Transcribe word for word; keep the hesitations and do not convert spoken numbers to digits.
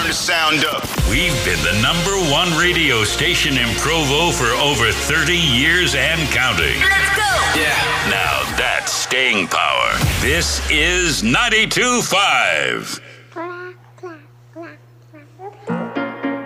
Turn the sound up. We've been the number one radio station in Provo for over thirty years and counting. Let's go! Yeah. Now that's staying power. This is ninety-two point five.